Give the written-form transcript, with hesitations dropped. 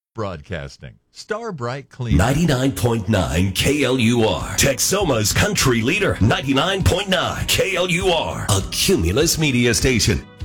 Broadcasting. Starbright Clean. 99.9 KLUR. Texoma's country leader. 99.9 KLUR. A Cumulus media station.